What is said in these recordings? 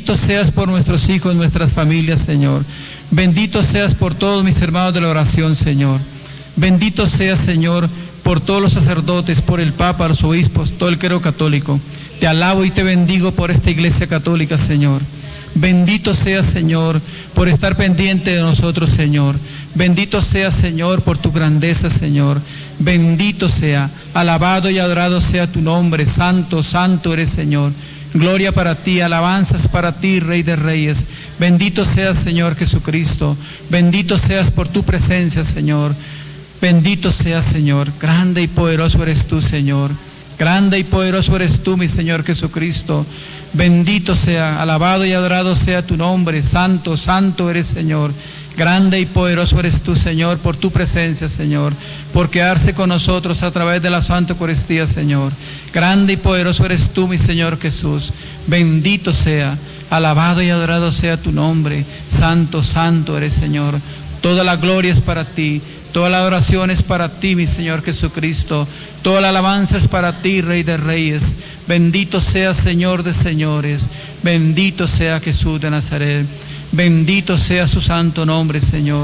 Bendito seas por nuestros hijos, nuestras familias, Señor. Bendito seas por todos mis hermanos de la oración, Señor. Bendito seas, Señor, por todos los sacerdotes, por el Papa, los obispos, todo el clero católico. Te alabo y te bendigo por esta Iglesia Católica, Señor. Bendito seas, Señor, por estar pendiente de nosotros, Señor. Bendito seas, Señor, por tu grandeza, Señor. Bendito sea, alabado y adorado sea tu nombre. Santo, santo eres, Señor. Gloria para ti, alabanzas para ti, Rey de Reyes. Bendito seas, Señor Jesucristo. Bendito seas por tu presencia, Señor. Bendito seas, Señor. Grande y poderoso eres tú, Señor. Grande y poderoso eres tú, mi Señor Jesucristo. Bendito sea, alabado y adorado sea tu nombre. Santo, santo eres, Señor. Grande y poderoso eres tú, Señor, por tu presencia, Señor, por quedarse con nosotros a través de la Santa Eucaristía, Señor. Grande y poderoso eres tú, mi Señor Jesús. Bendito sea, alabado y adorado sea tu nombre. Santo, santo eres, Señor. Toda la gloria es para ti. Toda la adoración es para ti, mi Señor Jesucristo. Toda la alabanza es para ti, Rey de Reyes. Bendito sea, Señor de señores. Bendito sea Jesús de Nazaret. Bendito sea su santo nombre, Señor.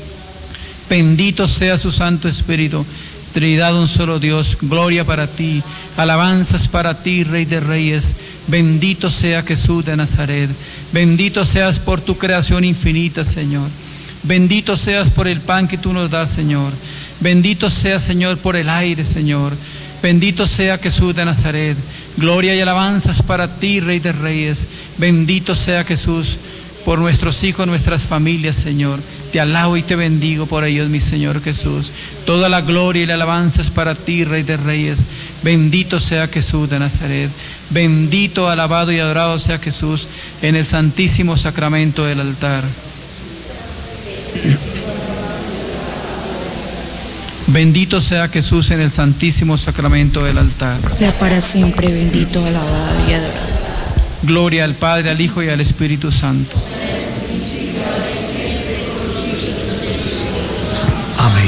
Bendito sea su Santo Espíritu. Trinidad, un solo Dios. Gloria para ti. Alabanzas para ti, Rey de Reyes. Bendito sea Jesús de Nazaret. Bendito seas por tu creación infinita, Señor. Bendito seas por el pan que tú nos das, Señor. Bendito seas, Señor, por el aire, Señor. Bendito sea Jesús de Nazaret. Gloria y alabanzas para ti, Rey de Reyes. Bendito sea Jesús por nuestros hijos, nuestras familias, Señor. Te alabo y te bendigo por ellos, mi Señor Jesús. Toda la gloria y la alabanza es para ti, Rey de Reyes. Bendito sea Jesús de Nazaret. Bendito, alabado y adorado sea Jesús en el santísimo sacramento del altar. Bendito sea Jesús en el santísimo sacramento del altar. Sea para siempre bendito, alabado y adorado. Gloria al Padre, al Hijo y al Espíritu Santo.